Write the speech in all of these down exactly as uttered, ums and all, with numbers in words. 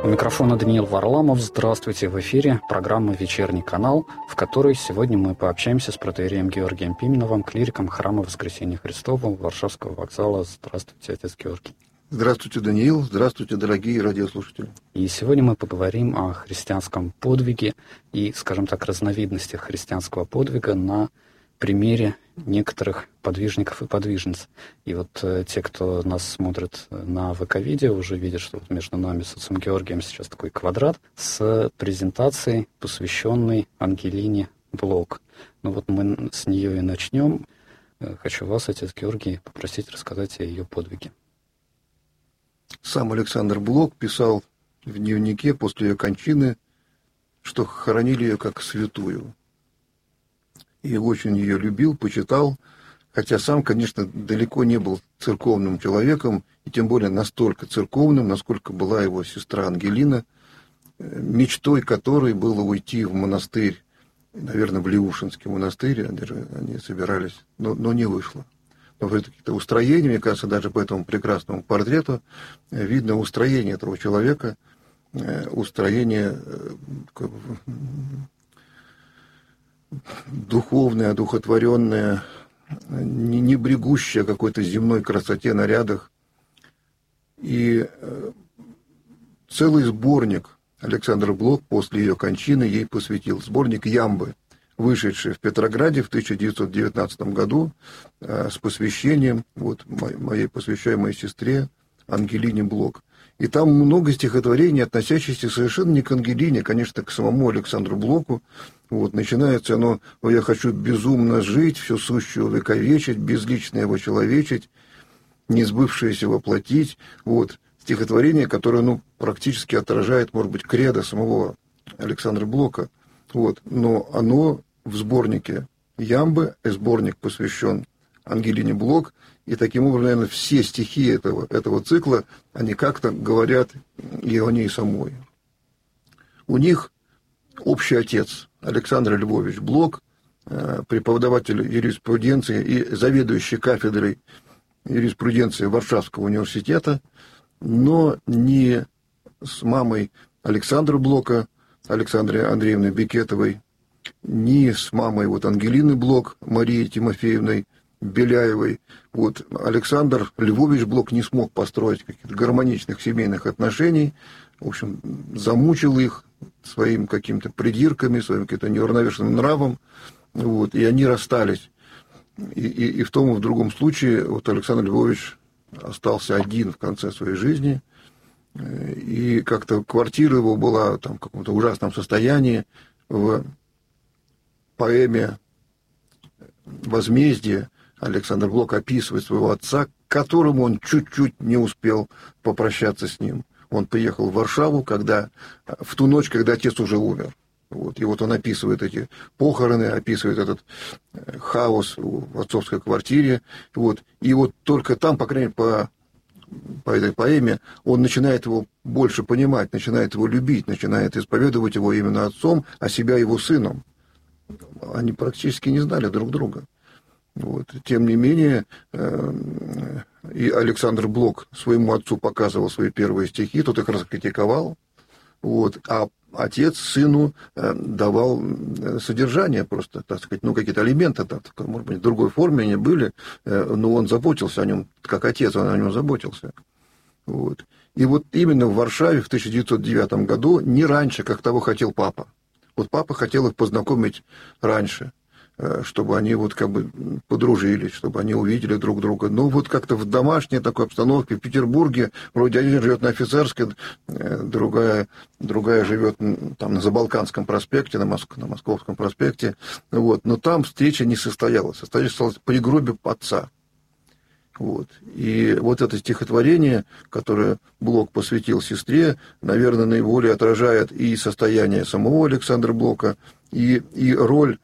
У микрофона Даниил Варламов. Здравствуйте, в эфире программа «Вечерний канал», в которой сегодня мы пообщаемся с протоиереем Георгием Пименовым, клириком храма Воскресения Христова Варшавского вокзала. Здравствуйте, отец Георгий. Здравствуйте, Даниил. Здравствуйте, дорогие радиослушатели. И сегодня мы поговорим о христианском подвиге и, скажем так, разновидностях христианского подвига на примере некоторых подвижников и подвижниц. И вот э, те, кто нас смотрит на ВК-видео, уже видят, что вот между нами с отцом Георгием сейчас такой квадрат с презентацией, посвященной Ангелине Блок. Ну вот мы с нее и начнем. Хочу вас, отец Георгий, попросить рассказать о ее подвиге. Сам Александр Блок писал в дневнике после ее кончины, что хоронили ее как святую. И очень ее любил, почитал, хотя сам, конечно, далеко не был церковным человеком, и тем более настолько церковным, насколько была его сестра Ангелина, мечтой которой было уйти в монастырь, наверное, в Леушинский монастырь, они собирались, но, но не вышло. Но в каких-то устроениях, мне кажется, даже по этому прекрасному портрету видно устроение этого человека, устроение духовное, одухотворенное, не брегущее какой-то земной красоте, нарядах. И целый сборник Александр Блок после ее кончины ей посвятил. Сборник «Ямбы», вышедший в Петрограде в тысяча девятьсот девятнадцатом году с посвящением вот, моей посвящаемой сестре Ангелине Блок. И там много стихотворений, относящихся совершенно не к Ангелине, конечно, к самому Александру Блоку. Вот, начинается оно: «Я хочу безумно жить, все сущее увековечить, безлично его человечить, несбывшееся воплотить». Вот, стихотворение, которое ну, практически отражает, может быть, кредо самого Александра Блока. Вот, но оно в сборнике «Ямбы», и сборник посвящен Ангелине Блок, и таким образом, наверное, все стихи этого, этого цикла, они как-то говорят и о ней самой. У них общий отец Александр Львович Блок, преподаватель юриспруденции и заведующий кафедрой юриспруденции Варшавского университета, но не с мамой Александра Блока, Александрой Андреевной Бекетовой, ни с мамой вот Ангелины Блок, Марией Тимофеевной Беляевой. Вот Александр Львович Блок не смог построить каких-то гармоничных семейных отношений, в общем, замучил их своим какими-то придирками, своим каким-то неуравновешенным нравом, вот, и они расстались. И, и, и в том и в другом случае вот Александр Львович остался один в конце своей жизни, и как-то квартира его была там, в каком-то ужасном состоянии. В поэме «Возмездие» Александр Блок описывает своего отца, к которому он чуть-чуть не успел попрощаться с ним. Он приехал в Варшаву, когда, в ту ночь, когда отец уже умер. Вот. И вот он описывает эти похороны, описывает этот хаос в отцовской квартире. Вот. И вот только там, по крайней мере, по, по этой поэме, он начинает его больше понимать, начинает его любить, начинает исповедовать его именно отцом, а себя его сыном. Они практически не знали друг друга. Вот. Тем не менее, э, и Александр Блок своему отцу показывал свои первые стихи, тот их раскритиковал, вот, а отец сыну э, давал содержание просто, так сказать, ну, какие-то элементы, так, может быть, в другой форме они были, э, но он заботился о нем, как отец, он о нем заботился. Вот. И вот именно в Варшаве в тысяча девятьсот девятом году, не раньше, как того хотел папа. Вот папа хотел их познакомить раньше, чтобы они вот как бы подружились, чтобы они увидели друг друга. Ну, вот как-то в домашней такой обстановке в Петербурге, вроде один живет на Офицерской, другая, другая живет там на Забалканском проспекте, на, Моск... на Московском проспекте, вот. Но там встреча не состоялась, состоялась при гробе отца. Вот. И вот это стихотворение, которое Блок посвятил сестре, наверное, наиболее отражает и состояние самого Александра Блока, и, и роль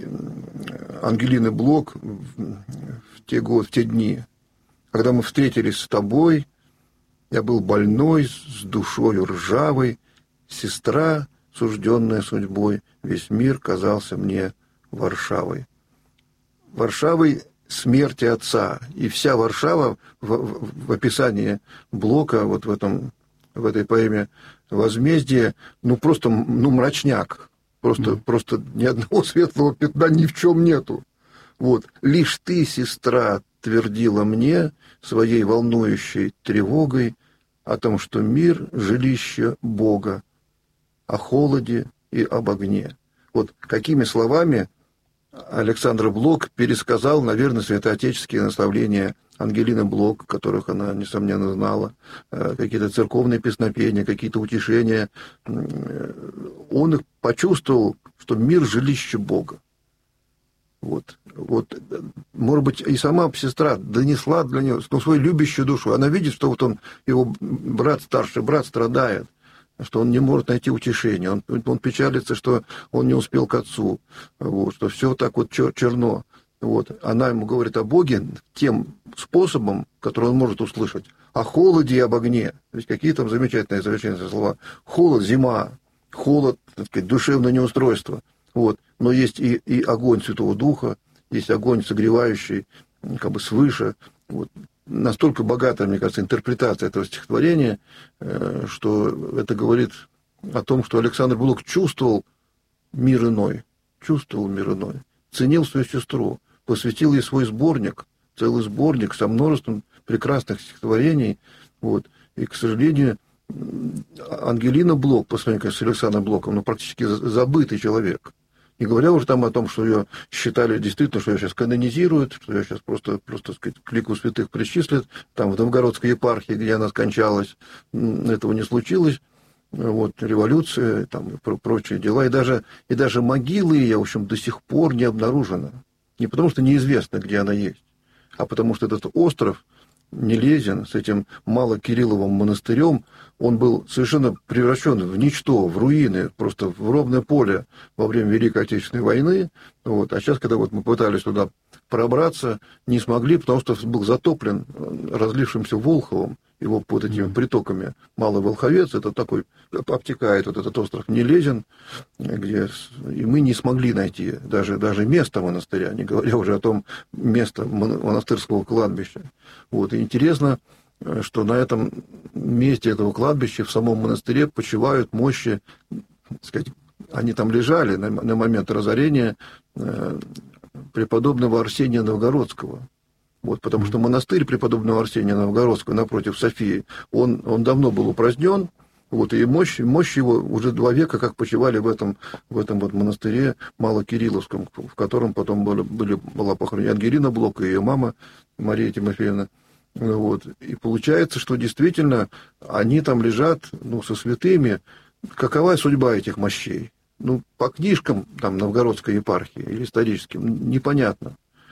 Ангелины Блок в те годы, в те дни, когда мы встретились с тобой, я был больной, с душою ржавой, сестра, сужденная судьбой, весь мир казался мне Варшавой. Варшавой смерти отца, и вся Варшава в, в, в описании Блока, вот в этом в этой поэме «Возмездие», ну, просто, ну, мрачняк. Просто, mm. просто ни одного светлого пятна ни в чем нету. Вот. «Лишь ты, сестра, твердила мне своей волнующей тревогой о том, что мир — жилище Бога, о холоде и об огне». Вот какими словами Александр Блок пересказал, наверное, святоотеческие наставления Ангелины Блок, которых она, несомненно, знала, какие-то церковные песнопения, какие-то утешения. Он их почувствовал, что мир — жилище Бога. Вот, вот, может быть, и сама сестра донесла для него, ну, свою любящую душу. Она видит, что вот он, его брат, старший брат страдает, что он не может найти утешения. Он, он печалится, что он не успел к отцу, вот, что все так вот чер- черно. Вот. Она ему говорит о Боге тем способом, который он может услышать. О холоде и об огне. Ведь какие там замечательные завершенные слова. Холод, зима, холод, так сказать, душевное неустройство. Вот. Но есть и, и огонь Святого Духа, есть огонь согревающий, как бы свыше. Вот. Настолько богатая, мне кажется, интерпретация этого стихотворения, что это говорит о том, что Александр Блок чувствовал мир иной, чувствовал мир иной, ценил свою сестру, посвятил ей свой сборник, целый сборник со множеством прекрасных стихотворений. Вот. И, к сожалению, Ангелина Блок, по сравнению с Александром Блоком, ну, практически забытый человек. Не говоря уже там о том, что ее считали действительно, что ее сейчас канонизируют, что ее сейчас просто, просто сказать, к лику святых причислят. Там в Новгородской епархии, где она скончалась, этого не случилось. Вот, революция, там, и прочие дела. И даже, и даже могилы ее, в общем, до сих пор не обнаружено. Не потому, что неизвестно, где она есть, а потому, что этот остров Нелезин с этим Малокирилловым монастырем, он был совершенно превращен в ничто, в руины, просто в ровное поле во время Великой Отечественной войны. Вот. А сейчас, когда вот мы пытались туда пробраться, не смогли, потому что был затоплен разлившимся Волховым, его под этими притоками. Малый Волховец, это такой, обтекает вот этот остров Нелезин, где и мы не смогли найти даже, даже место монастыря, не говоря уже о том месте монастырского кладбища. Вот. И интересно, что на этом месте этого кладбища, в самом монастыре, почивают мощи, так сказать, они там лежали на, на момент разорения э, преподобного Арсения Новгородского. Вот, потому что монастырь преподобного Арсения Новгородского напротив Софии, он, он давно был упразднен, вот, и мощь, мощь его уже два века как почивали в этом, в этом вот монастыре Малокирилловском, в котором потом были, были, была похоронена Ангелина Блок и ее мама Мария Тимофеевна. Вот. И получается, что действительно они там лежат, ну, со святыми. Какова судьба этих мощей? Ну, по книжкам там Новгородской епархии или историческим, непонятно.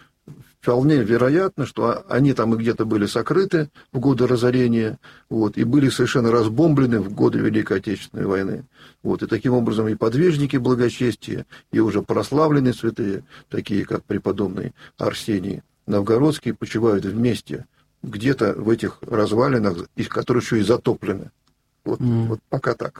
Вполне вероятно, что они там и где-то были сокрыты в годы разорения, вот, и были совершенно разбомблены в годы Великой Отечественной войны. Вот, и таким образом и подвижники благочестия, и уже прославленные святые, такие как преподобный Арсений Новгородский, почивают вместе где-то в этих развалинах, которые еще и затоплены. Вот, mm. вот пока так.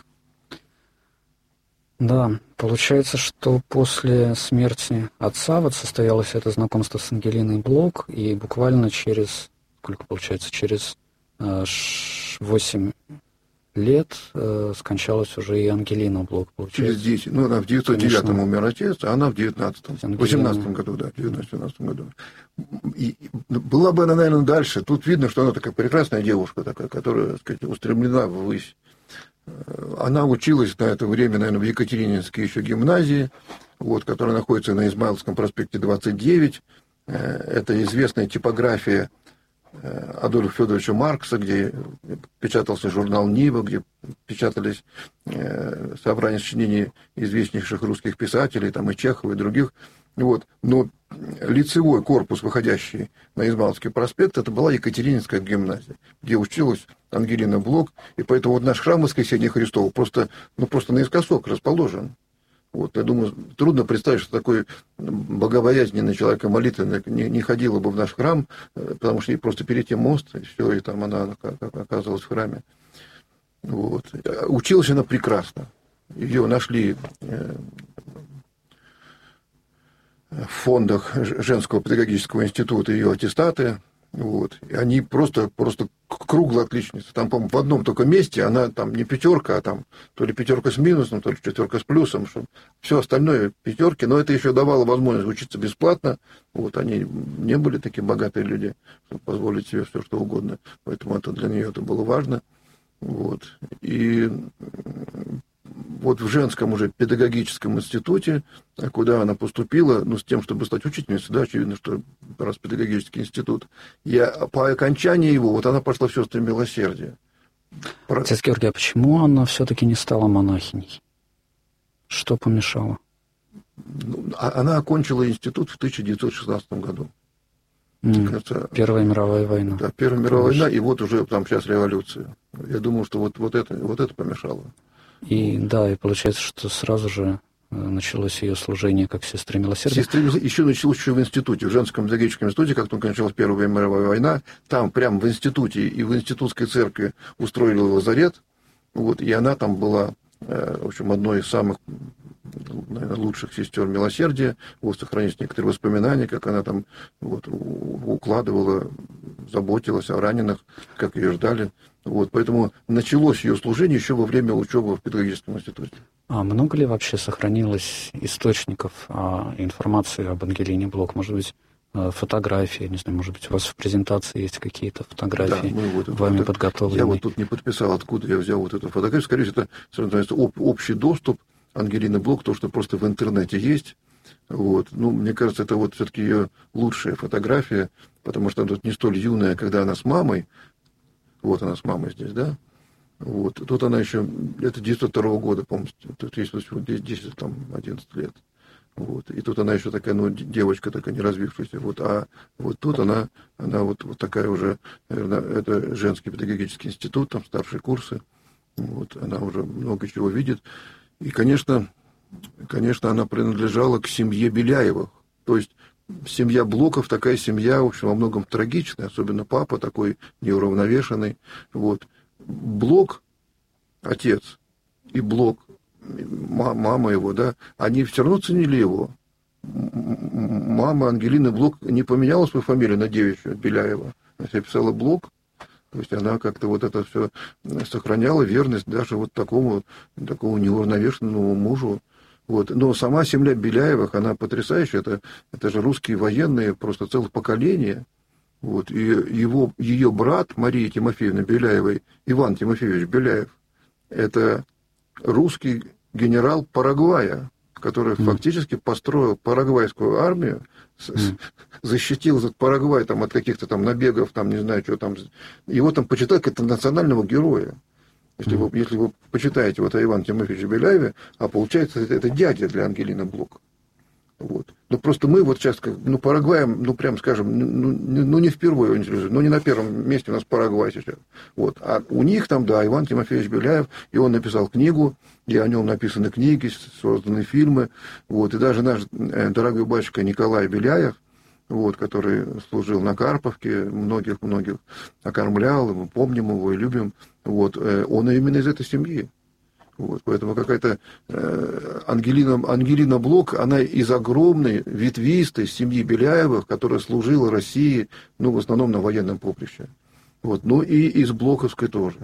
Да, получается, что после смерти отца вот состоялось это знакомство с Ангелиной Блок, и буквально через, сколько получается, через восемь лет э, скончалась уже и Ангелина Блок, получается. Через десять. Ну, она в девятьсот девятом умер отец, а она в девятнадцатом. В восемнадцатом году, да, в девятнадцатом году. И, и была бы она, наверное, дальше. Тут видно, что она такая прекрасная девушка, такая, которая, так сказать, устремлена ввысь. Она училась на это время, наверное, в Екатерининской еще гимназии, вот, которая находится на Измайловском проспекте двадцать девять. Это известная типография Адольфа Федоровича Маркса, где печатался журнал «Нива», где печатались собрания сочинений известнейших русских писателей, там и Чехова, и других. Вот. Но лицевой корпус, выходящий на Измайловский проспект, это была Екатерининская гимназия, где училась Ангелина Блок, и поэтому вот наш храм Воскресения Христова просто, ну, просто наискосок расположен. Вот, я думаю, трудно представить, что такой богобоязненный человек и молитвенный не, не ходила бы в наш храм, потому что ей просто перейти мост, и все, и там она оказалась в храме. Вот. Училась она прекрасно. Ее нашли в фондах Женского педагогического института, ее аттестаты. Вот. И они просто, просто круглые отличницы. Там, по-моему, в одном только месте она там не пятерка, а там то ли пятерка с минусом, то ли четверка с плюсом. Что все остальное пятерки, но это еще давало возможность учиться бесплатно. Вот. Они не были такие богатые люди, чтобы позволить себе все, что угодно. Поэтому это для нее это было важно. Вот. И вот в женском уже педагогическом институте, куда она поступила, ну, с тем, чтобы стать учительницей, да, очевидно, что раз педагогический институт, я, по окончании его, вот она пошла в сестры милосердия. Про... Отец Георгий, а почему она все-таки не стала монахиней? Что помешало? Ну, она окончила институт в тысяча девятьсот шестнадцатом году. Mm. Кажется, Первая мировая война. Да, Первая мировая война, и вот уже там сейчас революция. Я думаю, что вот, вот, это, вот это помешало. И да, и получается, что сразу же началось ее служение как сестры милосердия. Сестры еще началось еще в институте, в женском педагогическом институте, как только кончалась Первая мировая война, там прямо в институте и в институтской церкви устроили лазарет, вот, и она там была, в общем, одной из самых, наверное, лучших сестер милосердия. Вот сохранились некоторые воспоминания, как она там вот, укладывала, заботилась о раненых, как ее ждали. Вот, поэтому началось ее служение еще во время учебы в педагогическом институте. А много ли вообще сохранилось источников а, информации об Ангелине Блок? Может быть, фотографии, не знаю, может быть, у вас в презентации есть какие-то фотографии, да, вот вами фото... подготовленные? Я вот тут не подписал, откуда я взял вот эту фотографию. Скорее всего, это, что называется, об, общий доступ Ангелины Блок, то, что просто в интернете есть. Вот. Ну, мне кажется, это вот все-таки ее лучшая фотография, потому что она тут не столь юная, когда она с мамой. Вот она с мамой здесь, да? Вот. Тут она еще, это девятьсот второго года, по-моему, тут есть всего десять, там, одиннадцать лет. Вот. И тут она еще такая, ну, девочка такая, не развившаяся. Вот. А вот тут она, она вот, вот такая уже, наверное, это женский педагогический институт, там старшие курсы. Вот. Она уже много чего видит. И, конечно, конечно, она принадлежала к семье Беляевых. То есть семья Блоков, такая семья, в общем, во многом трагичная, особенно папа такой неуравновешенный. Вот. Блок, отец, и Блок, мама его, да, они все равно ценили его. Мама Ангелины Блок не поменяла свою фамилию на девичью, Беляева. Она себе писала Блок. То есть она как-то вот это все сохраняла, верность даже вот такому, такому неуравновешенному мужу. Вот. Но сама семья Беляевых, она потрясающая. Это, это же русские военные, просто целых поколения. Вот. И его, ее брат Мария Тимофеевна Беляевой, Иван Тимофеевич Беляев, это русский генерал Парагвая, который mm. фактически построил парагвайскую армию, mm. защитил этот Парагвай там, от каких-то там набегов, там, не знаю, что там. Его там почитают как национального героя. Если, mm. вы, если вы почитаете вот о Иване Тимофеевиче Беляеве, а получается, это, это дядя для Ангелины Блок. Вот. Но просто мы вот сейчас, ну, Парагваем, ну, прям скажем, ну, ну не впервые, ну, не на первом месте у нас Парагвай сейчас. Вот. А у них там, да, Иван Тимофеевич Беляев, и он написал книгу, и о нем написаны книги, созданы фильмы. Вот. И даже наш дорогой батюшка Николай Беляев, вот, который служил на Карповке, многих-многих окормлял, мы помним его и любим, вот, он именно из этой семьи. Вот, поэтому какая-то э, Ангелина, Ангелина Блок, она из огромной ветвистой семьи Беляевых, которая служила России, ну, в основном на военном поприще. Вот, ну, и из Блоковской тоже.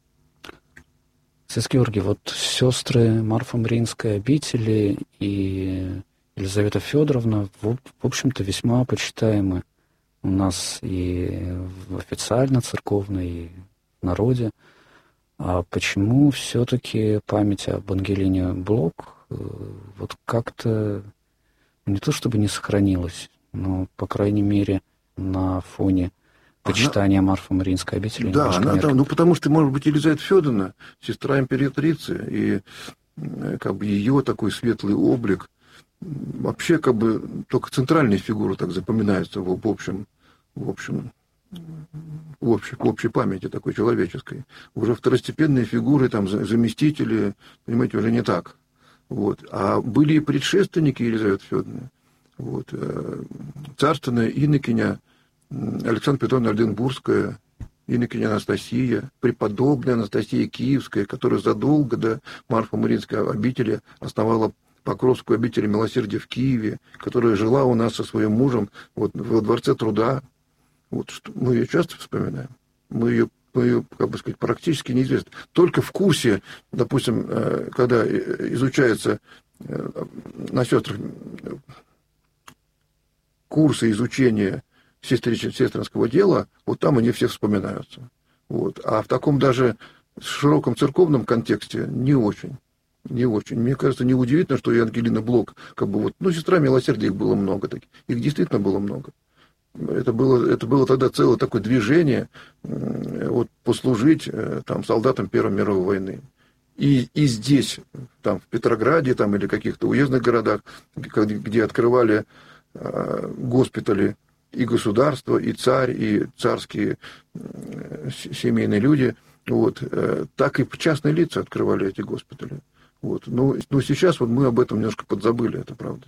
Отец Георгий, вот сестры Марфа Мариинской обители и Елизавета Федоровна, в, в общем-то, весьма почитаемы у нас и официально церковно, и в народе. А почему все-таки память об Ангелине Блок вот как-то не то чтобы не сохранилась, но, по крайней мере, на фоне почитания она... Марфы Мариинской обители? Да, она там, ну потому что, может быть, Елизавета Федоровна, сестра императрицы, и как бы ее такой светлый облик, вообще как бы только центральные фигуры так запоминаются в, в общем, в общем, в общей, в общей памяти такой человеческой. Уже второстепенные фигуры, там, заместители, понимаете, уже не так. Вот. А были и предшественники Елизаветы Федоровны. Вот. Царственная инокиня Александра Петровна Орденбургская, инокиня Анастасия, преподобная Анастасия Киевская, которая задолго до Марфы Мариинской обители основала Покровскую обитель милосердия в Киеве, которая жила у нас со своим мужем вот, во Дворце труда. Вот, что мы ее часто вспоминаем. Мы ее, мы ее, как бы сказать, практически неизвестно. Только в курсе, допустим, когда изучается на сестрах курсы изучения сестринского дела, вот там они все вспоминаются. Вот. А в таком даже широком церковном контексте не очень. Не очень. Мне кажется, неудивительно, что и Ангелина Блок, как бы вот, ну, сестра милосердия, их было много таких. Их действительно было много. Это было, это было тогда целое такое движение, вот, послужить там, солдатам Первой мировой войны. И, и здесь, там, в Петрограде там, или каких-то уездных городах, где, где открывали э, госпитали и государство, и царь, и царские э, семейные люди, вот, э, так и частные лица открывали эти госпитали. Вот. Но, но сейчас вот мы об этом немножко подзабыли, это правда.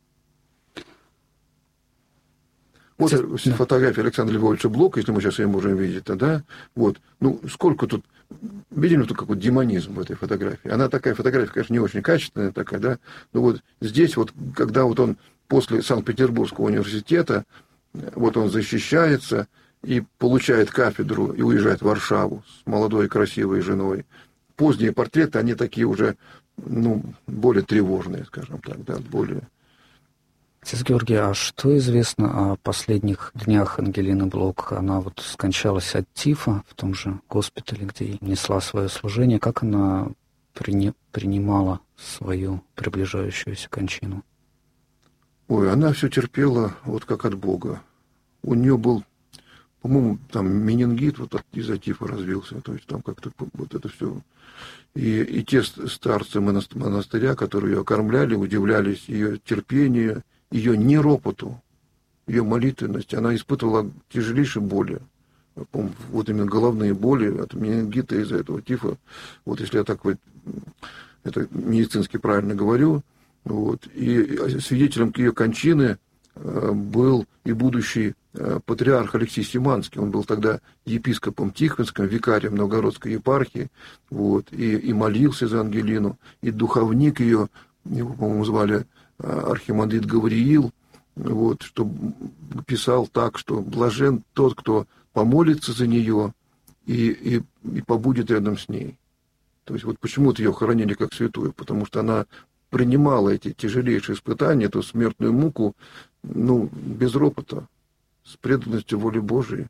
Вот да. Фотография Александра Львовича Блока, если мы сейчас ее можем видеть, да, вот, ну, сколько тут, видим тут какой-то демонизм в этой фотографии. Она такая фотография, конечно, не очень качественная такая, да, но вот здесь вот, когда вот он после Санкт-Петербургского университета, вот он защищается и получает кафедру и уезжает в Варшаву с молодой красивой женой. Поздние портреты, они такие уже, ну, более тревожные, скажем так, да, более... Отец Георгий, а что известно о последних днях Ангелины Блок? Она вот скончалась от тифа в том же госпитале, где несла свое служение. Как она при... принимала свою приближающуюся кончину? Ой, она все терпела вот как от Бога. У нее был, по-моему, там менингит вот из-за тифа развился. То есть там как-то вот это все... И, и те старцы монастыря, которые ее окормляли, удивлялись ее терпению, ее неропоту, ее молитвенности. Она испытывала тяжелейшие боли. Вот именно головные боли от менингита из-за этого тифа. Вот если я так вот это медицински правильно говорю. Вот. И свидетелем ее кончины был и будущий патриарх Алексей Симанский. Он был тогда епископом Тихвинским, викарием Новгородской епархии. Вот. И, и молился за Ангелину. И духовник ее, его, по-моему, звали архимандрит Гавриил, вот, что писал так, что блажен тот, кто помолится за нее и, и, и побудет рядом с ней. То есть вот почему-то ее хоронили как святую, потому что она принимала эти тяжелейшие испытания, эту смертную муку, ну, без ропота, с преданностью воле Божией.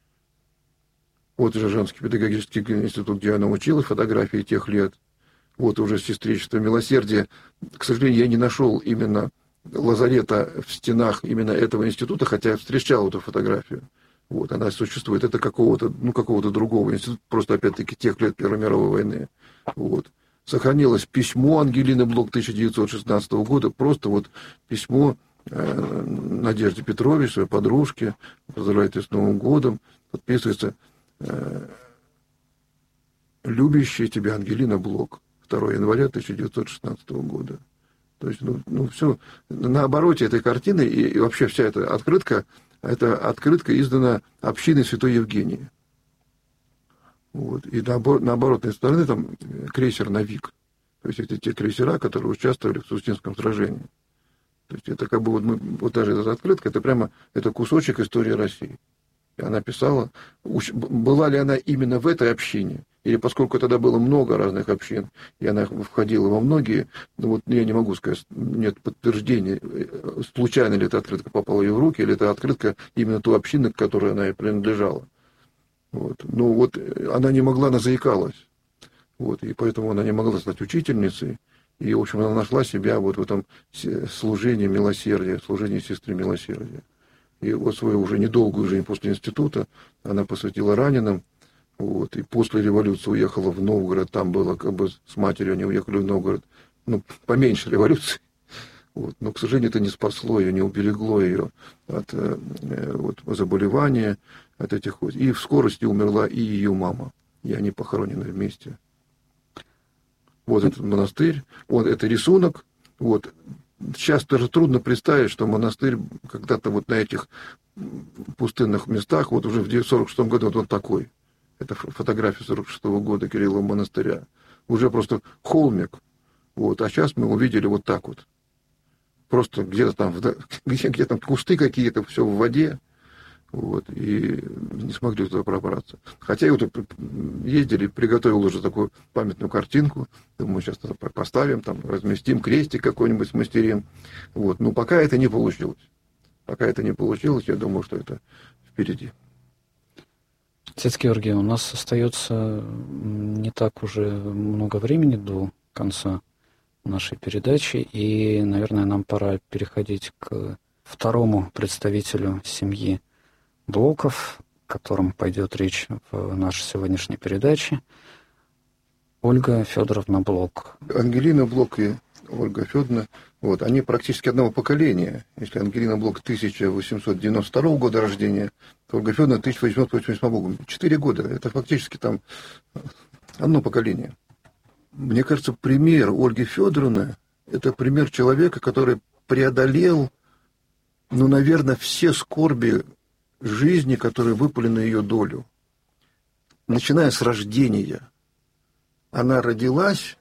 Вот же женский педагогический институт, где она училась, фотографии тех лет. Вот уже сестричество милосердия. К сожалению, я не нашел именно лазарета в стенах именно этого института, хотя я встречал эту фотографию. Вот, она существует. Это какого-то, ну, какого-то другого института, просто, опять-таки, тех лет Первой мировой войны. Вот. Сохранилось письмо Ангелины Блок тысяча девятьсот шестнадцатого года, просто вот письмо э, Надежде Петрович, своей подружке, поздравляет ее с Новым годом, подписывается э, «Любящая тебя Ангелина Блок». второго января тысяча девятьсот шестнадцатого года. То есть, ну, ну все, на обороте этой картины и, и вообще вся эта открытка, это открытка издана общиной Святой Евгении. Вот. И на, на оборотной стороне там крейсер «Навик». То есть это те крейсера, которые участвовали в Сустинском сражении. То есть это как бы вот, мы, вот даже эта открытка, это прямо это кусочек истории России. И она писала, была ли она именно в этой общине, или поскольку тогда было много разных общин, и она входила во многие, ну вот я не могу сказать, нет подтверждения, случайно ли эта открытка попала ей в руки, или это открытка именно той общины, к которой она и принадлежала. Вот. Ну вот она не могла, она заикалась. Вот, и поэтому она не могла стать учительницей. И, в общем, она нашла себя вот в этом служении милосердия, служении сестры милосердия. И вот свою уже недолгую жизнь после института она посвятила раненым. Вот, и после революции уехала в Новгород. Там было как бы с матерью они уехали в Новгород. Ну, поменьше революции. Вот, но, к сожалению, это не спасло ее, не уберегло ее от э, вот, заболевания, от этих. И в скорости умерла и ее мама. И они похоронены вместе. Вот этот монастырь, вот это рисунок. Вот. Сейчас даже трудно представить, что монастырь когда-то вот на этих пустынных местах, вот уже в сорок шестом году вот он такой. Это фотография сорок шестого года Кириллова монастыря. Уже просто холмик. Вот. А сейчас мы увидели вот так вот. Просто где-то там, где, где там кусты какие-то, все в воде. Вот, и не смогли туда пробраться. Хотя и вот ездили, приготовил уже такую памятную картинку. Думаю, сейчас это поставим, там, разместим, крестик какой-нибудь смастерим. Вот. Но пока это не получилось. Пока это не получилось, я думаю, что это впереди. Отец Георгий, у нас остается не так уже много времени до конца нашей передачи, и, наверное, нам пора переходить к второму представителю семьи Блоков, о котором пойдет речь в нашей сегодняшней передаче. Ольга Федоровна Блок. Ангелина Блок и Ольга Федоровна, вот, они практически одного поколения. Если Ангелина Блок тысяча восемьсот девяносто второго года рождения, то Ольга Федоровна тысяча восемьсот восемьдесят восьмого года. Четыре года. Это фактически там одно поколение. Мне кажется, пример Ольги Федоровны – это пример человека, который преодолел, ну, наверное, все скорби жизни, которые выпали на ее долю. Начиная с рождения. Она родилась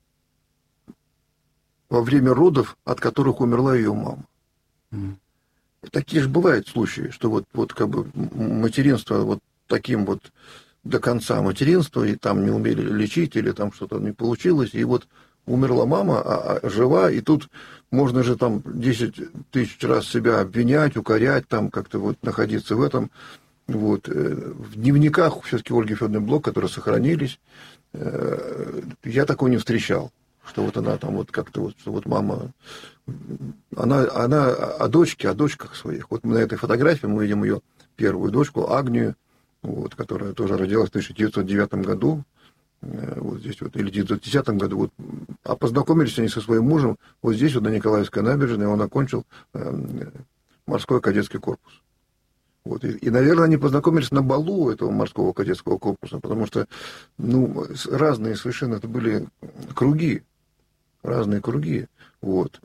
во время родов, от которых умерла ее мама. Mm. Такие же бывают случаи, что вот, вот как бы материнство вот таким вот до конца материнства, и там не умели лечить, или там что-то не получилось, и вот умерла мама, а, а жива, и тут можно же там десять тысяч раз себя обвинять, укорять, там как-то вот находиться в этом. Вот. В дневниках все-таки Ольги Федоровны Блок, которые сохранились, я такого не встречал, что вот она там вот как-то вот, что вот мама, она, она о дочке, о дочках своих. Вот на этой фотографии мы видим ее первую дочку, Агнию, вот, которая тоже родилась в тысяча девятьсот девятом году, вот здесь вот, или в тысяча девятьсот десятом году, вот, а познакомились они со своим мужем вот здесь, вот на Николаевской набережной, он окончил э, морской кадетский корпус. Вот, и, и, наверное, они познакомились на балу этого морского кадетского корпуса, потому что, ну, разные совершенно это были круги, разные круги, вот.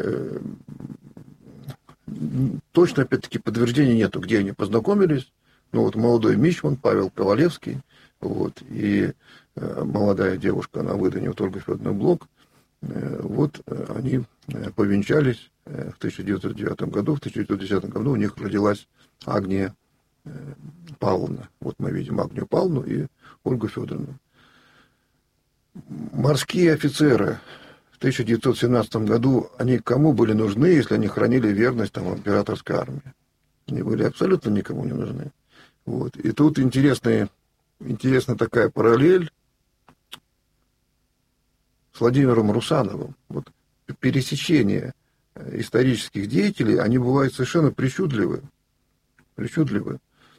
Точно, опять-таки, подтверждения нету, где они познакомились. Ну, вот молодой мичман Павел Ковалевский, вот, и э, молодая девушка на выдане, вот Ольга Федоровна Блок, э, вот э, они э, повенчались э, в тысяча девятьсот девятом году, в тысяча девятьсот десятом году у них родилась Агния э, Павловна. Вот мы видим Агнию Павловну и Ольгу Федоровну. Морские офицеры в тысяча девятьсот семнадцатом году, они кому были нужны, если они хранили верность там императорской армии? Они были абсолютно никому не нужны. Вот. И тут интересная, интересная такая параллель с Владимиром Русановым. Вот пересечение исторических деятелей, они бывают совершенно причудливы. причудливы.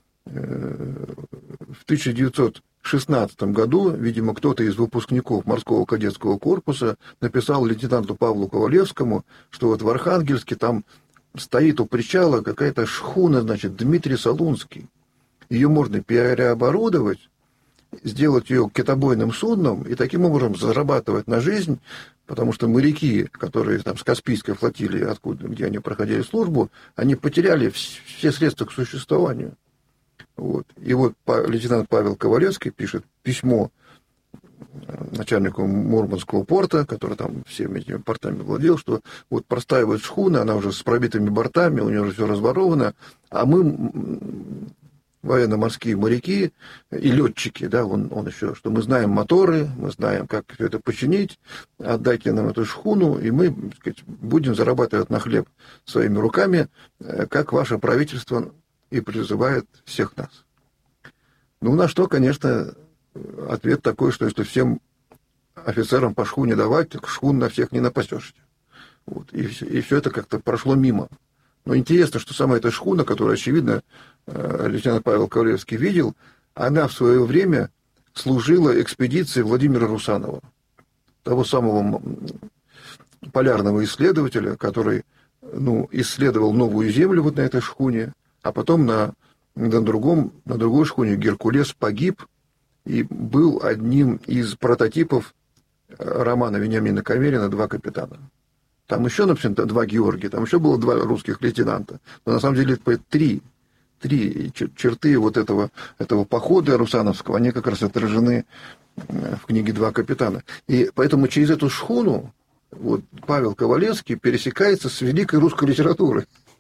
В тысяча девятьсот шестнадцатом году, видимо, кто-то из выпускников морского кадетского корпуса написал лейтенанту Павлу Ковалевскому, что вот в Архангельске там стоит у причала какая-то шхуна, значит, Дмитрий Солунский. Ее можно переоборудовать, сделать ее китобойным судном и таким образом зарабатывать на жизнь, потому что моряки, которые там с Каспийской флотилии, откуда, где они проходили службу, они потеряли все средства к существованию. Вот. И вот лейтенант Павел Ковалевский пишет письмо начальнику Мурманского порта, который там всеми этими портами владел, что вот простаивает шхуна, она уже с пробитыми бортами, у нее уже все разворовано, а мы, военно-морские моряки и летчики, да, он, он еще, что мы знаем моторы, мы знаем, как все это починить, отдайте нам эту шхуну, и мы, так сказать, будем зарабатывать на хлеб своими руками, как ваше правительство и призывает всех нас. Ну, на что, конечно, ответ такой, что если всем офицерам по шхуне давать, так шхун на всех не напасешься. Вот. И, и все это как-то прошло мимо. Но интересно, что сама эта шхуна, которую, очевидно, лейтенант Павел Ковалевский видел, она в свое время служила экспедиции Владимира Русанова, того самого полярного исследователя, который, ну, исследовал новую землю вот на этой шхуне, а потом на, на, другом, на другой шхуне Геркулес погиб и был одним из прототипов романа Вениамина Каверина «Два капитана». Там еще, например, два Георгия, там еще было два русских лейтенанта. Но на самом деле это три, три черты вот этого, этого похода русановского, они как раз отражены в книге «Два капитана». И поэтому через эту шхуну вот, Павел Ковалевский пересекается с великой русской литературой.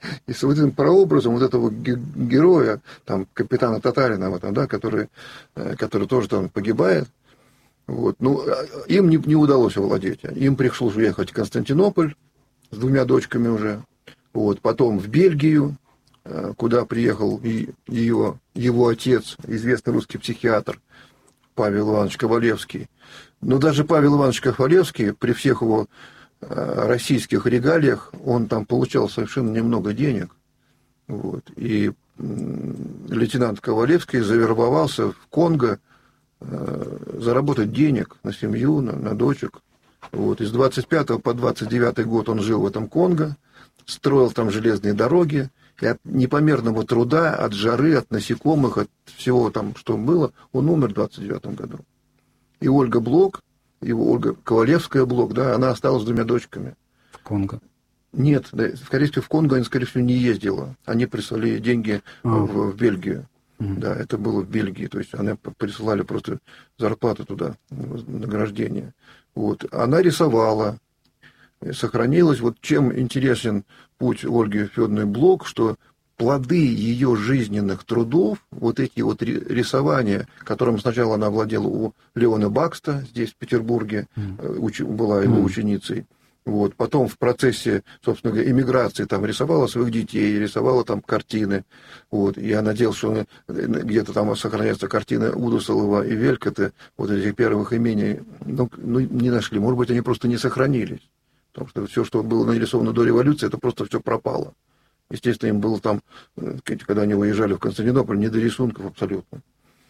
И с вот этим прообразом вот этого героя, там, капитана Татаринова, там, да, который, который тоже там погибает, вот, ну, им не, не удалось овладеть. Им пришлось уехать в Константинополь с двумя дочками уже, вот, потом в Бельгию, куда приехал и ее, его отец, известный русский психиатр Павел Иванович Ковалевский. Но даже Павел Иванович Ковалевский, при всех его российских регалиях, он там получал совершенно немного денег. Вот. И лейтенант Ковалевский завербовался в Конго заработать денег на семью, на, на дочек. Вот. И с двадцать пятого по двадцать девятый год он жил в этом Конго, строил там железные дороги, и от непомерного труда, от жары, от насекомых, от всего там, что было, он умер в двадцать девятом году. И Ольга Блок, его Ольга Ковалевская Блок, да, она осталась с двумя дочками. В Конго? Нет, да, скорее всего, в Конго она, скорее всего, не ездила. Они прислали деньги а. в, в Бельгию. Mm-hmm. Да, это было в Бельгии. То есть они присылали просто зарплату туда, награждение. Вот. Она рисовала, сохранилась. Вот чем интересен путь Ольги Федоровны Блок, что плоды ее жизненных трудов, вот эти вот рисования, которым сначала она владела у Леона Бакста, здесь, в Петербурге, mm. уч, была его mm. ученицей. Вот. Потом в процессе, собственно говоря, эмиграции там рисовала своих детей, рисовала там картины. Вот. И она делала, что где-то там сохраняются картины Удусолова и Велькота, вот этих первых имений, ну, ну, не нашли. Может быть, они просто не сохранились. Потому что все, что было нарисовано до революции, это просто все пропало. Естественно, им было там, когда они выезжали в Константинополь, не до рисунков абсолютно.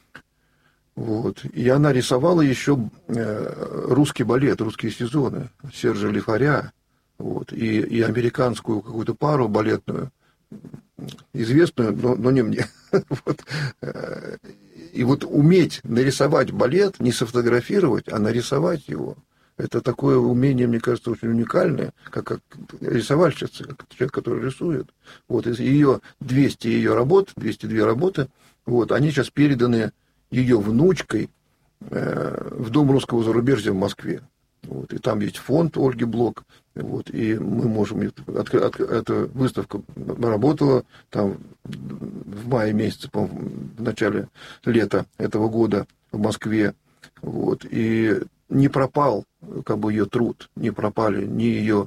Вот. И она рисовала еще русский балет, русские сезоны Сержа Лифаря, вот, и, и американскую какую-то пару балетную, известную, но, но не мне. Вот. И вот уметь нарисовать балет, не сфотографировать, а нарисовать его, это такое умение, мне кажется, очень уникальное, как, как рисовальщица, как человек, который рисует. Вот, из ее двести ее работ, двести две работы, вот, они сейчас переданы ее внучкой э, в Дом русского зарубежья в Москве. Вот, и там есть фонд Ольги Блок. Вот, и мы можем... От, от, эта выставка работала там в мае месяце, в начале лета этого года в Москве. Вот, и не пропал как бы ее труд, не пропали ни ее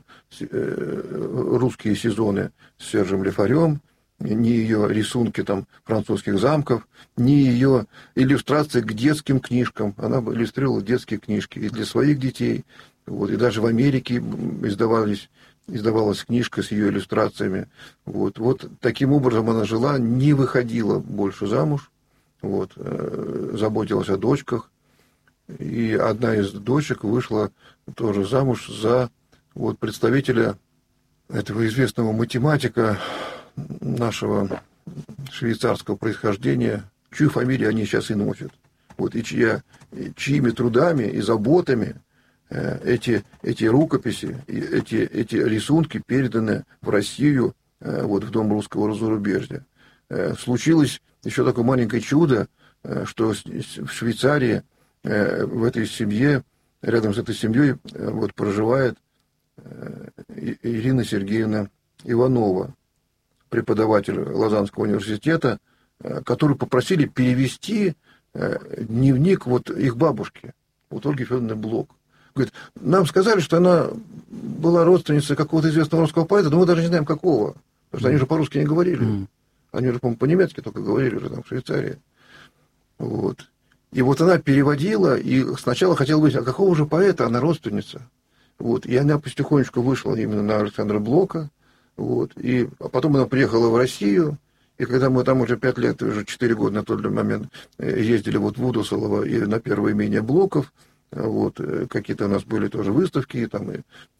э, русские сезоны с Сержем Лифарем, ни ее рисунки там французских замков, ни ее иллюстрации к детским книжкам. Она иллюстрировала детские книжки и для своих детей. Вот, и даже в Америке издавались, издавалась книжка с ее иллюстрациями. Вот, вот таким образом она жила, не выходила больше замуж, вот, э, заботилась о дочках. И одна из дочек вышла тоже замуж за вот, представителя этого известного математика нашего швейцарского происхождения, чью фамилию они сейчас и носят. Вот, и чья, чьими трудами и заботами э, эти, эти рукописи, эти, эти рисунки переданы в Россию, э, вот, в Дом русского зарубежья. Э, случилось еще такое маленькое чудо, э, что в Швейцарии э, в этой семье, рядом с этой семьей э, вот, проживает э, Ирина Сергеевна Иванова, преподаватель Лозаннского университета, который попросили перевести дневник вот их бабушки, вот Ольги Федоровны Блок. Говорит, нам сказали, что она была родственницей какого-то известного русского поэта, но мы даже не знаем какого, потому что они же по-русски не говорили. Mm. Они же, по-моему, по-немецки только говорили уже там в Швейцарии. Вот. И вот она переводила, и сначала хотела выяснить, а какого же поэта она родственница. Вот. И она потихонечку вышла именно на Александра Блока. Вот. И потом она приехала в Россию, и когда мы там уже пять лет, уже четыре года на тот момент ездили вот в Удусолово и на первое имение Блоков, вот, какие-то у нас были тоже выставки, и, там, и,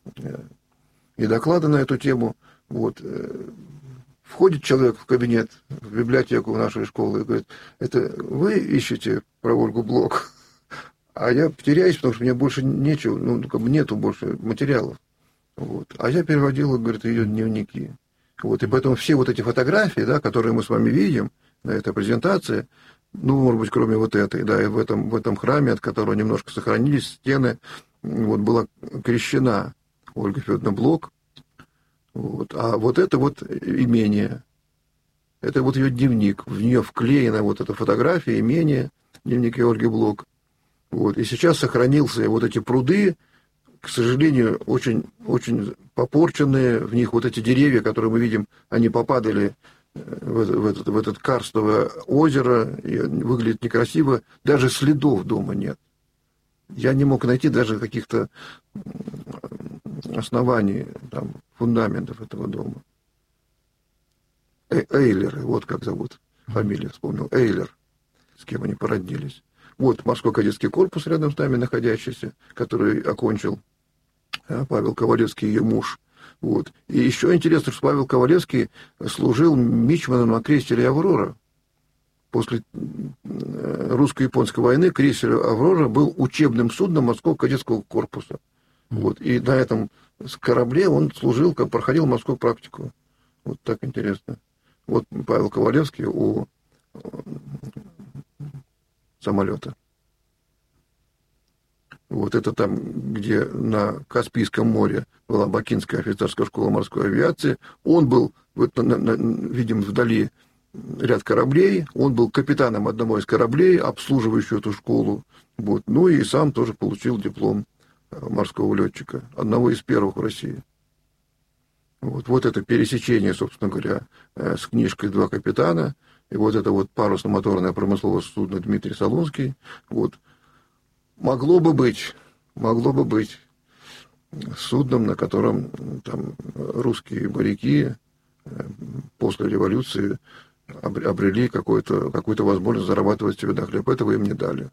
и доклады на эту тему. Вот. Входит человек в кабинет, в библиотеку нашей школы и говорит, это вы ищете про Ольгу Блок? А я теряюсь, потому что мне больше нечего, ну, как бы нету больше материалов. Вот. А я переводил, говорит, ее дневники. Вот. И поэтому все вот эти фотографии, да, которые мы с вами видим на этой презентации, ну, может быть, кроме вот этой, да, и в этом, в этом храме, от которого немножко сохранились стены, вот, была крещена Ольга Федоровна Блок. Вот. А вот это вот имение, это вот ее дневник, в нее вклеена вот эта фотография имения, дневники Ольги Блок. Вот. И сейчас сохранился вот эти пруды, к сожалению, очень, очень попорченные, в них вот эти деревья, которые мы видим, они попадали в, это, в, этот, в этот карстовое озеро, и выглядит некрасиво, даже следов дома нет. Я не мог найти даже каких-то оснований, там, фундаментов этого дома. Эйлеры, вот как зовут, фамилия вспомнил, Эйлер, с кем они породнились. Вот морской кадетский корпус рядом с нами находящийся, который окончил Павел Ковалевский, ее муж. Вот. И еще интересно, что Павел Ковалевский служил мичманом на крейсере «Аврора». После русско-японской войны крейсер «Аврора» был учебным судном морского кадетского корпуса. Вот. И на этом корабле он служил, как проходил морскую практику. Вот так интересно. Вот Павел Ковалевский у самолета. Вот это там, где на Каспийском море была Бакинская офицерская школа морской авиации. Он был, вот, на, на, видим, вдали ряд кораблей. Он был капитаном одного из кораблей, обслуживающего эту школу. Вот. Ну и сам тоже получил диплом морского летчика. Одного из первых в России. Вот, вот это пересечение, собственно говоря, с книжкой «Два капитана». И вот это вот парусно-моторное промысловое судно Дмитрий Солунский. Вот. Могло бы быть, могло бы быть судном, на котором там русские моряки после революции обрели какую-то, какую-то возможность зарабатывать себе на хлеб. Этого им не дали.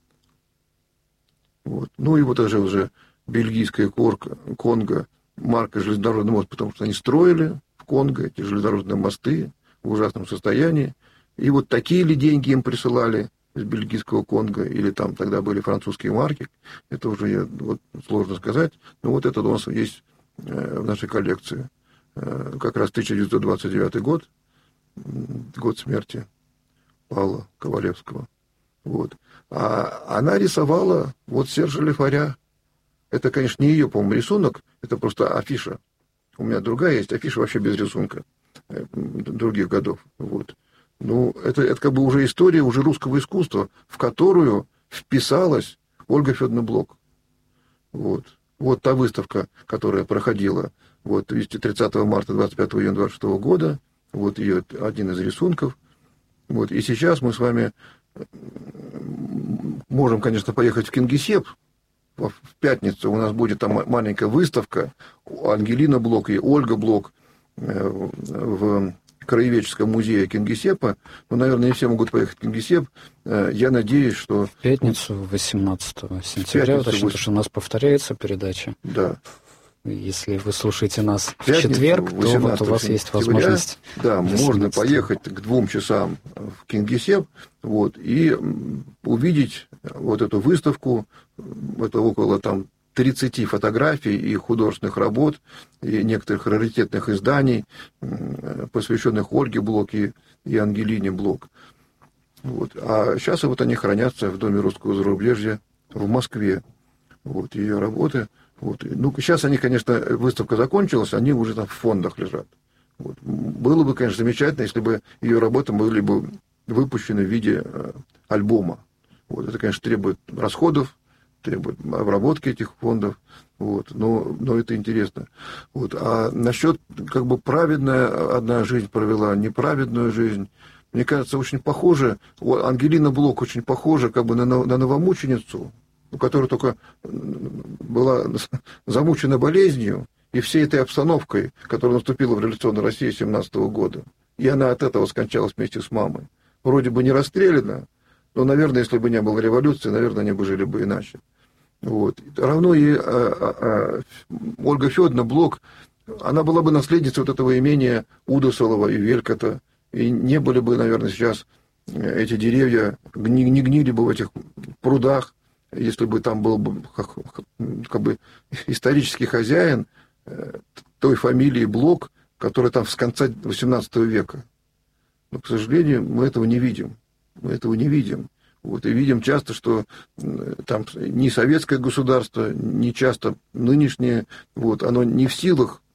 Вот. Ну и вот даже уже бельгийская корка, Конго, марка железнодорожный мост, потому что они строили в Конго эти железнодорожные мосты в ужасном состоянии. И вот такие ли деньги им присылали из бельгийского Конго, или там тогда были французские марки, это уже я, вот, сложно сказать, но вот это у нас есть э, в нашей коллекции. Э, как раз тысяча девятьсот двадцать девятый год, год смерти Павла Ковалевского. Вот. А она рисовала вот Сержа Лефаря. Это, конечно, не ее, по-моему, рисунок, это просто афиша. У меня другая есть афиша вообще без рисунка э, других годов. Вот. Ну, это, это как бы уже история уже русского искусства, в которую вписалась Ольга Федоровна Блок. Вот. Вот та выставка, которая проходила вот, тридцатого марта, двадцать пятого июня двадцать шестого года. Вот ее один из рисунков. Вот. И сейчас мы с вами можем, конечно, поехать в Кингисепп. В пятницу у нас будет там маленькая выставка. Ангелина Блок и Ольга Блок в краеведческом музее Кингисеппа. Ну, наверное, не все могут поехать в Кингисепп. Я надеюсь, что... В пятницу, восемнадцатого сентября, точно, потому что у нас повторяется передача. Да. Если вы слушаете нас в, в четверг, то вот у вас есть возможность... Да, можно поехать к двум часам в Кингисепп, вот, и увидеть вот эту выставку. Это около там тридцати фотографий и художественных работ, и некоторых раритетных изданий, посвященных Ольге Блок и, и Ангелине Блок. Вот. А сейчас вот они хранятся в Доме русского зарубежья в Москве. Вот, ее работы. Вот. Ну, сейчас они, конечно, выставка закончилась, они уже там в фондах лежат. Вот. Было бы, конечно, замечательно, если бы ее работы были бы выпущены в виде альбома. Вот. Это, конечно, требует расходов, требует обработки этих фондов, вот, но, но это интересно. Вот. А насчет, как бы, праведная одна жизнь провела, неправедную жизнь, мне кажется, очень похоже, Ангелина Блок очень похожа, как бы, на, на новомученицу, которая только была замучена болезнью и всей этой обстановкой, которая наступила в революционной России семнадцатого года. И она от этого скончалась вместе с мамой. Вроде бы не расстреляна, но, наверное, если бы не было революции, наверное, они бы жили бы иначе. Вот. Равно и а, а, Ольга Федоровна Блок, она была бы наследницей вот этого имения Удосолова и Велькота, и не были бы, наверное, сейчас эти деревья, не, не гнили бы в этих прудах, если бы там был бы как, как бы исторический хозяин той фамилии Блок, которая там с конца восемнадцатого века. Но, к сожалению, мы этого не видим. Мы этого не видим. Вот, и видим часто, что там ни советское государство, ни часто нынешнее, вот, оно не в силах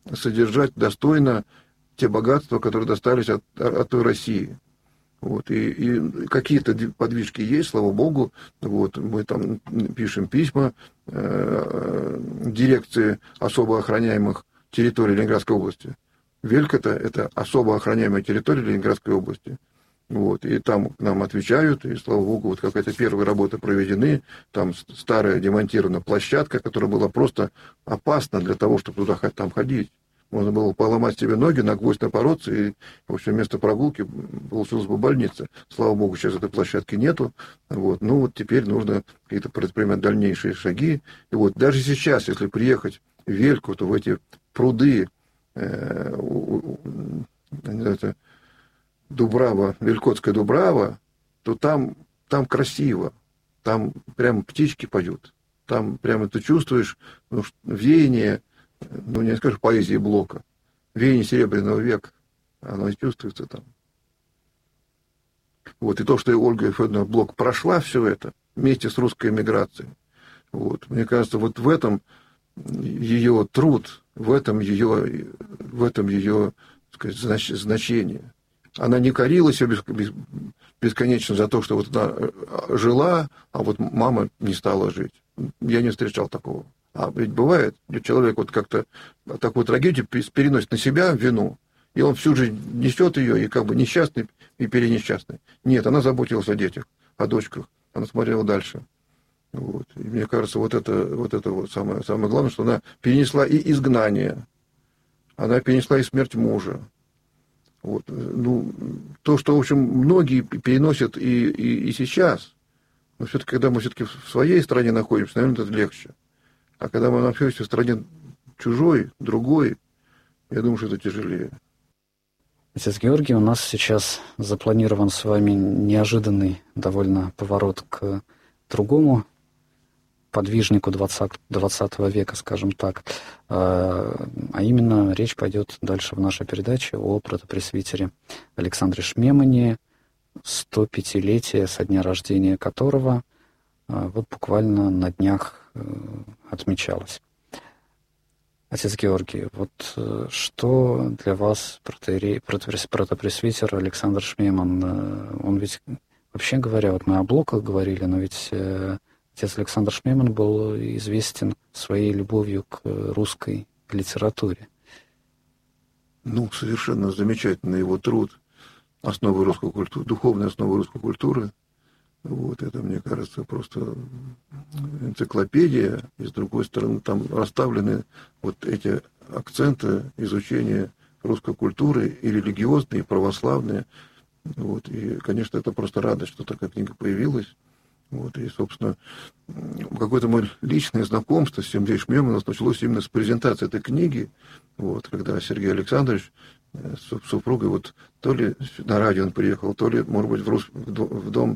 содержать достойно те богатства, которые достались от, от той России. Вот, и, и какие-то подвижки есть, слава богу. Вот, мы там пишем письма э, дирекции особо охраняемых территорий Ленинградской области. Велька-то это особо охраняемая территория Ленинградской области. Вот, и там нам отвечают, и, слава богу, вот какая-то первая работа проведены, там старая демонтирована площадка, которая была просто опасна для того, чтобы туда там ходить. Можно было поломать себе ноги, на гвоздь напороться, и, в общем, вместо прогулки получилась бы больница. Слава богу, сейчас этой площадки нету. Вот. Ну, вот теперь нужно какие-то предпринимать дальнейшие шаги. И вот даже сейчас, если приехать в Вельку, то в эти пруды, э, это Дубрава, Велькодская Дубрава, то там, там красиво. Там прямо птички поют. Там прямо ты чувствуешь ну, веяние, ну, не скажу поэзии Блока, веяние Серебряного века, оно и чувствуется там. Вот, и то, что Ольга Федоровна Блок прошла все это вместе с русской эмиграцией, вот, мне кажется, вот в этом ее труд, в этом ее, в этом ее, так сказать, значение. Она не корила себя бесконечно за то, что вот она жила, а вот мама не стала жить. Я не встречал такого. А ведь бывает, человек вот как-то такую трагедию переносит на себя вину, и он всю жизнь несет ее, и как бы несчастный, и перенесчастный. Нет, она заботилась о детях, о дочках, она смотрела дальше. Вот. И мне кажется, вот это вот, это вот самое, самое главное, что она перенесла и изгнание, она перенесла и смерть мужа. Вот. Ну, то, что, в общем, многие переносят и, и, и сейчас, но все-таки, когда мы все-таки в своей стране находимся, наверное, это легче. А когда мы находимся в стране чужой, другой, я думаю, что это тяжелее. Отец Георгий, у нас сейчас запланирован с вами неожиданный довольно поворот к другому подвижнику двадцатого века, скажем так. А именно речь пойдет дальше в нашей передаче о протопресвитере Александре Шмемане, сто пятилетие со дня рождения которого вот буквально на днях отмечалось. Отец Георгий, вот что для вас протоиерей, протопресвитер Александр Шмеман? Он ведь, вообще говоря, вот мы о Блоках говорили, но ведь отец Александр Шмеман был известен своей любовью к русской литературе. Ну, совершенно замечательный его труд «Основы русской культуры», «Духовные основы русской культуры». Вот это, мне кажется, просто энциклопедия, и с другой стороны там расставлены вот эти акценты изучения русской культуры и религиозные, и православные. Вот, и, конечно, это просто радость, что такая книга появилась. Вот, и, собственно, какое-то мое личное знакомство с Сергеем Шмеманом началось именно с презентации этой книги, вот, когда Сергей Александрович с супругой, вот, то ли на радио он приехал, то ли, может быть, в, Рус... в дом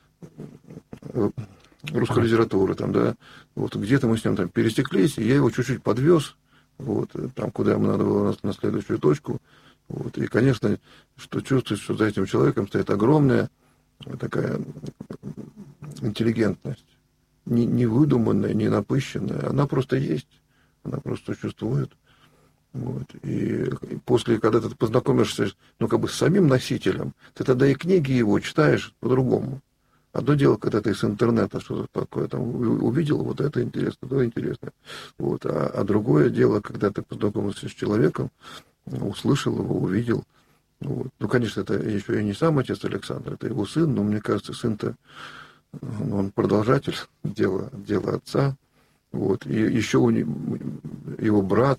русской литературы, там, да, вот где-то мы с ним там пересеклись, и я его чуть-чуть подвез, вот, там, куда ему надо было на, на следующую точку, вот, и, конечно, что чувствуешь, что за этим человеком стоит огромная такая интеллигентность, не, не выдуманная, не напыщенная, она просто есть, она просто существует. Вот. И после, когда ты познакомишься, ну, как бы с самим носителем, ты тогда и книги его читаешь по-другому. Одно дело, когда ты с интернета что-то такое там увидел, вот это интересно, то интересно. Вот. А, а другое дело, когда ты познакомился с человеком, услышал его, увидел. Вот. Ну, конечно, это еще и не сам отец Александр, это его сын, но мне кажется, сын-то, он продолжатель дела, дела отца. Вот. И еще у него, его брат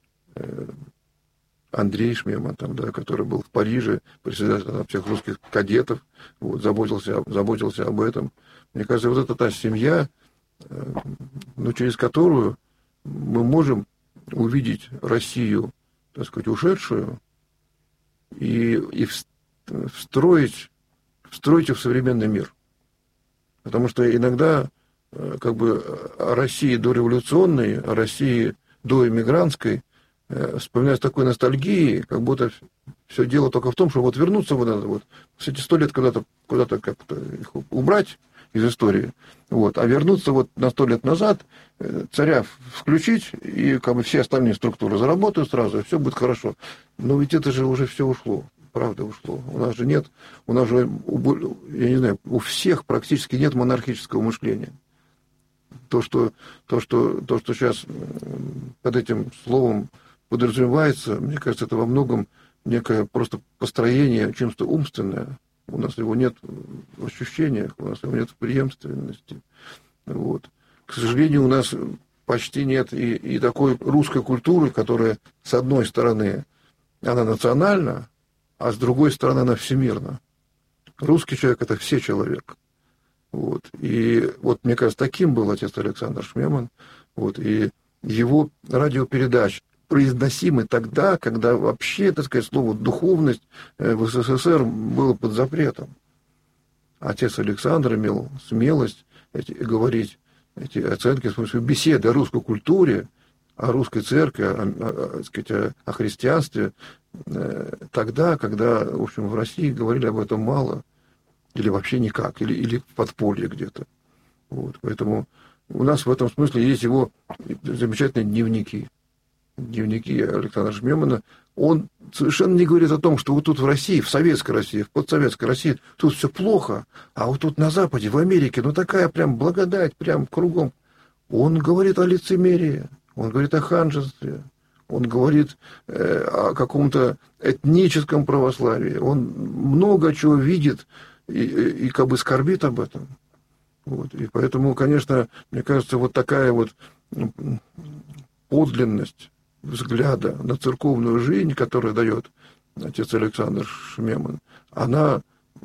Андрей Шмеман, там, да, который был в Париже, председатель всех русских кадетов, вот, заботился, заботился об этом. Мне кажется, вот это та семья, ну, через которую мы можем увидеть Россию, так сказать, ушедшую, и, и встроить, встроить ее в современный мир. Потому что иногда как бы о России дореволюционной, о России доэмигрантской вспоминаю с такой ностальгией, как будто все дело только в том, что вот вернуться вот надо, вот, все эти сто лет куда-то, куда-то как-то их убрать из истории. Вот. А вернуться вот на сто лет назад, царя включить, и как бы все остальные структуры заработают сразу, и все будет хорошо. Но ведь это же уже все ушло. Правда ушло. У нас же нет, у нас же, я не знаю, у всех практически нет монархического мышления. То, что, то, что, то, что сейчас под этим словом подразумевается, мне кажется, это во многом некое просто построение чего-то умственное. У нас его нет в ощущениях, у нас его нет в преемственности. Вот. К сожалению, у нас почти нет и, и такой русской культуры, которая, с одной стороны, она национальна, а с другой стороны, она всемирна. Русский человек – это все человек. Вот. И вот, мне кажется, таким был отец Александр Шмеман. Вот. И его радиопередачи произносимы тогда, когда вообще, так сказать, слово «духовность» в СССР было под запретом. Отец Александр имел смелость эти, говорить эти оценки, в смысле, беседы о русской культуре, о русской церкви, о, о, о, сказать, о, о христианстве, тогда, когда, в общем, в России говорили об этом мало, или вообще никак, или, или в подполье где-то. Вот. Поэтому у нас в этом смысле есть его замечательные дневники. Дневники Александра Шмемана. Он совершенно не говорит о том, что вот тут в России, в советской России, в подсоветской России, тут все плохо, а вот тут на Западе, в Америке, ну такая прям благодать, прям кругом. Он говорит о лицемерии, он говорит о ханжестве, он говорит э, о каком-то этническом православии, он много чего видит и, и, и как бы скорбит об этом. Вот. И поэтому, конечно, мне кажется, вот такая вот подлинность взгляда на церковную жизнь, которую дает отец Александр Шмеман, она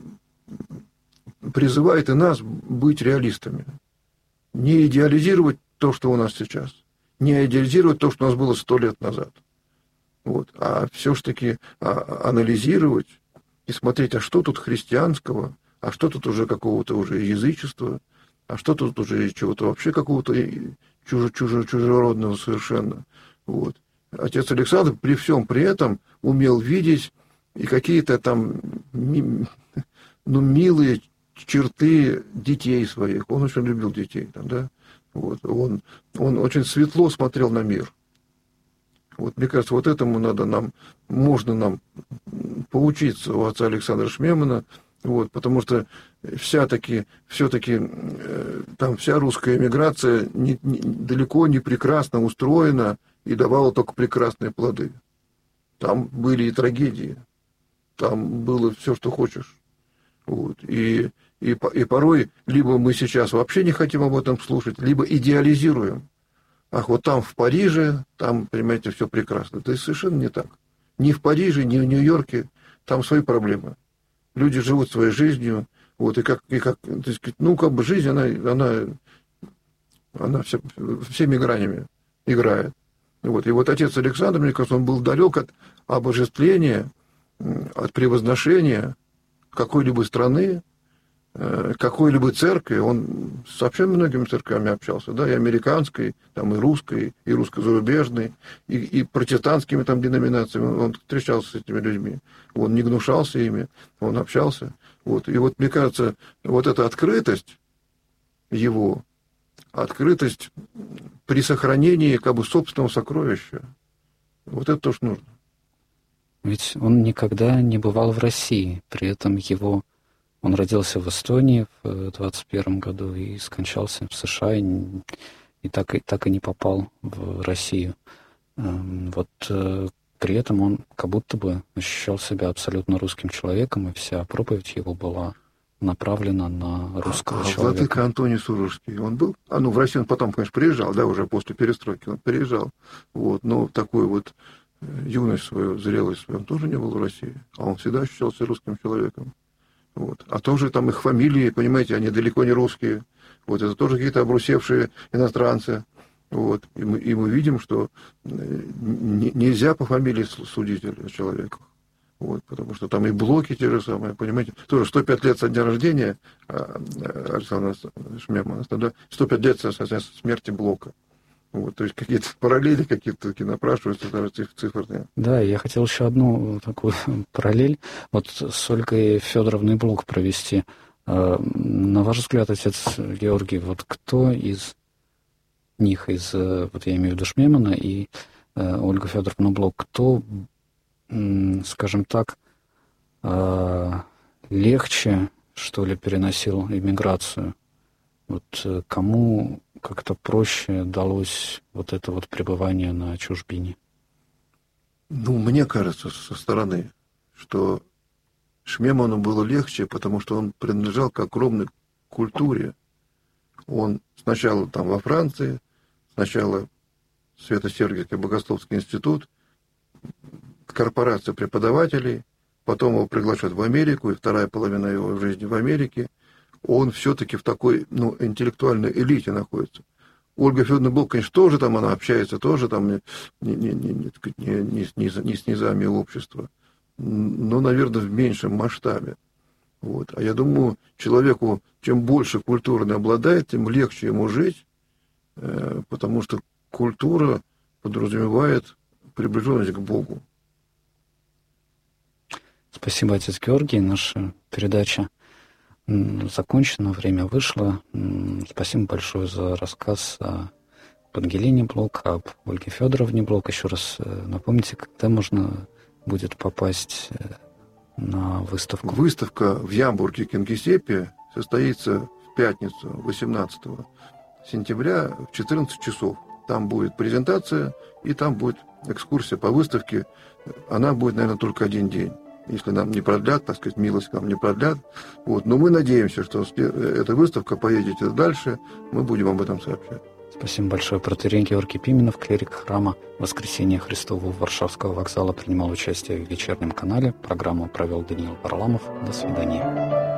призывает и нас быть реалистами. Не идеализировать то, что у нас сейчас. Не идеализировать то, что у нас было сто лет назад. Вот. А все-таки анализировать и смотреть, а что тут христианского, а что тут уже какого-то уже язычества, а что тут уже чего-то вообще какого-то чужо, чужо, чужеродного совершенно. Вот. Отец Александр при всем при этом умел видеть и какие-то там ну, милые черты детей своих. Он очень любил детей. Там, да? Вот. Он, он очень светло смотрел на мир. Вот, мне кажется, вот этому надо нам, можно нам поучиться у отца Александра Шмемана, вот, потому что вся-таки, все-таки э, там вся русская эмиграция не, не, далеко не прекрасно устроена и давала только прекрасные плоды. Там были и трагедии, там было все, что хочешь. Вот, и, и, и порой либо мы сейчас вообще не хотим об этом слушать, либо идеализируем. Ах, вот там в Париже, там, понимаете, все прекрасно. Это совершенно не так. Ни в Париже, ни в Нью-Йорке, там свои проблемы. Люди живут своей жизнью, вот, и как, и как, так сказать, ну, как бы жизнь, она, она, она вся, всеми гранями играет. Вот. И вот отец Александр, мне кажется, он был далек от обожествления, от превозношения какой-либо страны, какой-либо церкви. Он с вообще многими церквями общался, да, и американской, там, и русской, и русско-зарубежной, и, и протестантскими там деноминациями. Он встречался с этими людьми. Он не гнушался ими, он общался. Вот. И вот, мне кажется, вот эта открытость его, открытость при сохранении как бы собственного сокровища, вот это то, что нужно. Ведь он никогда не бывал в России, при этом его... Он родился в Эстонии в двадцать первом году и скончался в США, и, и, так, и так и не попал в Россию. Вот при этом он как будто бы ощущал себя абсолютно русским человеком, и вся проповедь его была направлена на русского а, человека. А владыка Антоний Сурожский, он был? А, ну, в Россию он потом, конечно, приезжал, да, уже после перестройки он приезжал. Вот, но такой вот юность свою, зрелость свою, он тоже не был в России. А он всегда ощущался русским человеком. Вот. А тоже там их фамилии, понимаете, они далеко не русские. Вот, это тоже какие-то обрусевшие иностранцы. Вот. И, мы, и мы видим, что не, нельзя по фамилии судить о человеке. Вот, потому что там и Блоки те же самые, понимаете. Тоже сто пять лет со дня рождения Александра Шмемана, да, сто пять лет со, со смерти Блока. Вот, то есть какие-то параллели какие-то такие напрашиваются, даже цифрные. Да, я хотел еще одну такую параллель. Вот с Ольгой Федоровной Блок провести. На ваш взгляд, отец Георгий, вот кто из них, из, вот я имею в виду Шмемана и Ольгу Федоровну Блок, кто, скажем так, легче, что ли, переносил иммиграцию? Вот кому как-то проще далось вот это вот пребывание на чужбине? Ну, мне кажется, со стороны, что Шмеману было легче, потому что он принадлежал к огромной культуре. Он сначала там во Франции, сначала Свято-Сергиевский Богословский институт, корпорация преподавателей, потом его приглашают в Америку, и вторая половина его жизни в Америке. Он все-таки в такой, ну, интеллектуальной элите находится. Ольга Федоровна Блок, конечно, тоже там она общается, тоже там не, не, не, не, не, не, не, не с низами общества, но, наверное, в меньшем масштабе. Вот. А я думаю, человеку, чем больше культуры обладает, тем легче ему жить, э, потому что культура подразумевает приближенность к Богу. Спасибо, отец Георгий. Наша передача закончено, время вышло. Спасибо большое за рассказ о Ангелине Блок, об Ольге Федоровне Блок. Еще раз напомните, когда можно будет попасть на выставку? Выставка в Ямбурге, Кингисеппе состоится в пятницу, восемнадцатого сентября в четырнадцать часов. Там будет презентация, и там будет экскурсия по выставке. Она будет, наверное, только один день. Если нам не продлят, так сказать, милость нам не продлят. Вот. Но мы надеемся, что эта выставка поедет дальше, мы будем об этом сообщать. Спасибо большое. Протоиерей Георгий Пименов, клирик храма Воскресения Христова у Варшавского вокзала, принимал участие в вечернем канале. Программу провел Даниил Варламов. До свидания.